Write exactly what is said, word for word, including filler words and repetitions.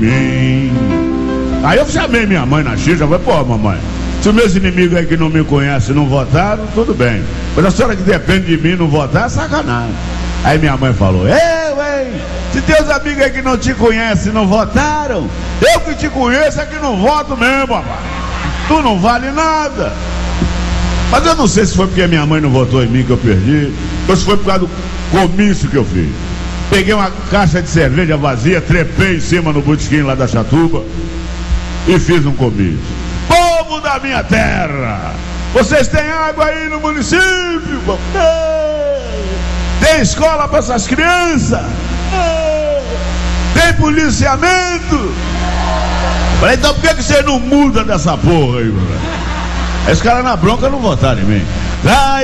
mim. Aí eu chamei minha mãe na xixa, falei, pô, mamãe, se os meus inimigos aí que não me conhecem não votaram, tudo bem. Mas a senhora que depende de mim não votar, é sacanagem. Aí minha mãe falou, ei, ué, se teus amigos aí que não te conhecem não votaram, eu que te conheço é que não voto mesmo, rapaz. Tu não vale nada. Mas eu não sei se foi porque minha mãe não votou em mim que eu perdi, ou se foi por causa do comício que eu fiz. Peguei uma caixa de cerveja vazia, trepei em cima no botequim lá da Chatuba e fiz um comício. Povo da minha terra, vocês têm água aí no município? Tem escola para essas crianças? Tem policiamento? Falei, então por que que você não muda dessa porra aí, mano? Esse cara na bronca não votaram em mim. Ai,